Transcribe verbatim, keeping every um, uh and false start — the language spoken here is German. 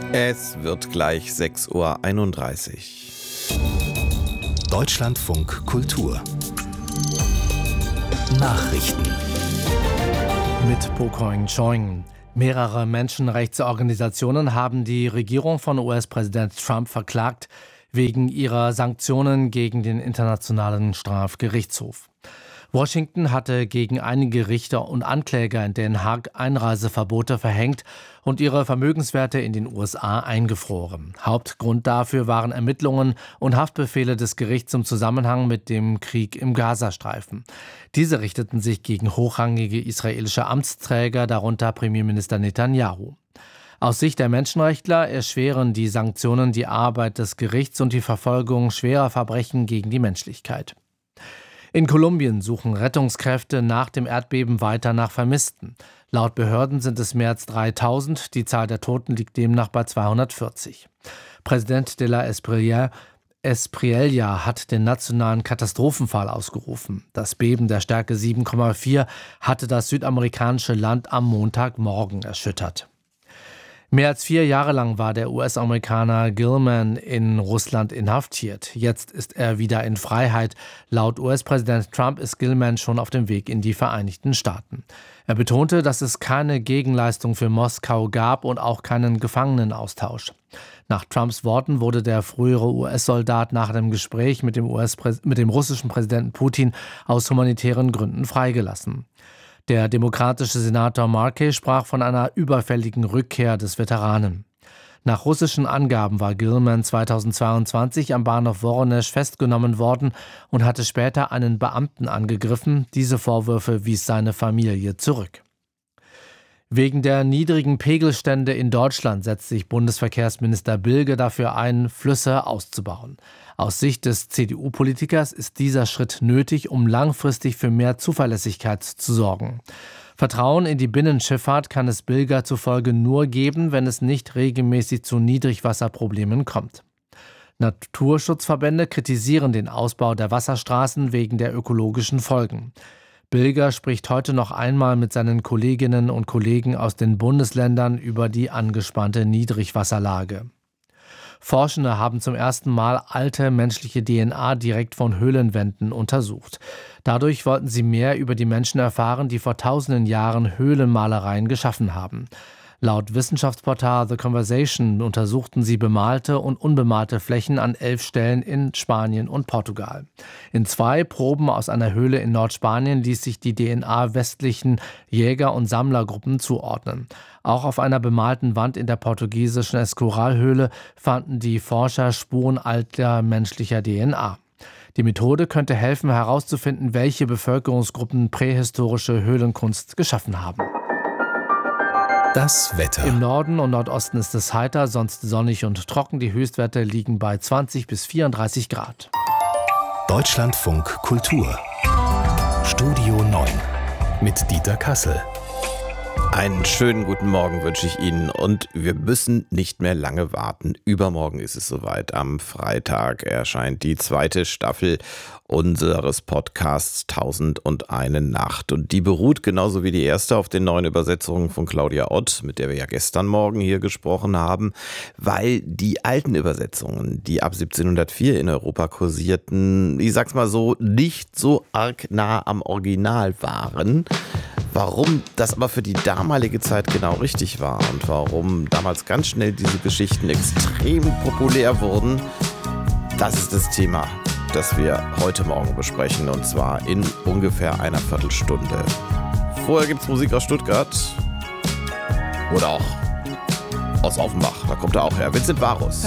Es wird gleich sechs Uhr einunddreißig. Deutschlandfunk Kultur Nachrichten mit Pokoing Choing. Mehrere Menschenrechtsorganisationen haben die Regierung von U S-Präsident Trump verklagt wegen ihrer Sanktionen gegen den Internationalen Strafgerichtshof. Washington hatte gegen einige Richter und Ankläger in Den Haag Einreiseverbote verhängt und ihre Vermögenswerte in den U S A eingefroren. Hauptgrund dafür waren Ermittlungen und Haftbefehle des Gerichts im Zusammenhang mit dem Krieg im Gazastreifen. Diese richteten sich gegen hochrangige israelische Amtsträger, darunter Premierminister Netanyahu. Aus Sicht der Menschenrechtler erschweren die Sanktionen die Arbeit des Gerichts und die Verfolgung schwerer Verbrechen gegen die Menschlichkeit. In Kolumbien suchen Rettungskräfte nach dem Erdbeben weiter nach Vermissten. Laut Behörden sind es mehr als dreitausend, die Zahl der Toten liegt demnach bei zweihundertvierzig. Präsident de la Espriella, Espriella hat den nationalen Katastrophenfall ausgerufen. Das Beben der Stärke sieben Komma vier hatte das südamerikanische Land am Montagmorgen erschüttert. Mehr als vier Jahre lang war der U S-Amerikaner Gilman in Russland inhaftiert. Jetzt ist er wieder in Freiheit. Laut U S-Präsident Trump ist Gilman schon auf dem Weg in die Vereinigten Staaten. Er betonte, dass es keine Gegenleistung für Moskau gab und auch keinen Gefangenenaustausch. Nach Trumps Worten wurde der frühere U S-Soldat nach dem Gespräch mit dem, U S-Prä- mit dem russischen Präsidenten Putin aus humanitären Gründen freigelassen. Der demokratische Senator Markey sprach von einer überfälligen Rückkehr des Veteranen. Nach russischen Angaben war Gilman zweitausendzweiundzwanzig am Bahnhof Woronesch festgenommen worden und hatte später einen Beamten angegriffen. Diese Vorwürfe wies seine Familie zurück. Wegen der niedrigen Pegelstände in Deutschland setzt sich Bundesverkehrsminister Bilge dafür ein, Flüsse auszubauen. Aus Sicht des C D U-Politikers ist dieser Schritt nötig, um langfristig für mehr Zuverlässigkeit zu sorgen. Vertrauen in die Binnenschifffahrt kann es Bilger zufolge nur geben, wenn es nicht regelmäßig zu Niedrigwasserproblemen kommt. Naturschutzverbände kritisieren den Ausbau der Wasserstraßen wegen der ökologischen Folgen. Bilger spricht heute noch einmal mit seinen Kolleginnen und Kollegen aus den Bundesländern über die angespannte Niedrigwasserlage. Forschende haben zum ersten Mal alte menschliche D N A direkt von Höhlenwänden untersucht. Dadurch wollten sie mehr über die Menschen erfahren, die vor tausenden Jahren Höhlenmalereien geschaffen haben. Laut Wissenschaftsportal The Conversation untersuchten sie bemalte und unbemalte Flächen an elf Stellen in Spanien und Portugal. In zwei Proben aus einer Höhle in Nordspanien ließ sich die D N A westlichen Jäger- und Sammlergruppen zuordnen. Auch auf einer bemalten Wand in der portugiesischen Escorial-Höhle fanden die Forscher Spuren alter menschlicher D N A. Die Methode könnte helfen, herauszufinden, welche Bevölkerungsgruppen prähistorische Höhlenkunst geschaffen haben. Das Wetter. Im Norden und Nordosten ist es heiter, sonst sonnig und trocken. Die Höchstwerte liegen bei zwanzig bis vierunddreißig Grad. Deutschlandfunk Kultur Studio neun mit Dieter Kassel. Einen schönen guten Morgen wünsche ich Ihnen und wir müssen nicht mehr lange warten. Übermorgen ist es soweit. Am Freitag erscheint die zweite Staffel unseres Podcasts Tausendundeine Nacht. Und die beruht genauso wie die erste auf den neuen Übersetzungen von Claudia Ott, mit der wir ja gestern Morgen hier gesprochen haben, weil die alten Übersetzungen, die ab siebzehnhundertvier in Europa kursierten, ich sag's mal so, nicht so arg nah am Original waren. Warum das aber für die damalige Zeit genau richtig war und warum damals ganz schnell diese Geschichten extrem populär wurden, das ist das Thema, das wir heute Morgen besprechen, und zwar in ungefähr einer Viertelstunde. Vorher gibt's Musik aus Stuttgart oder auch aus Offenbach, da kommt er auch her. Vincent Varus.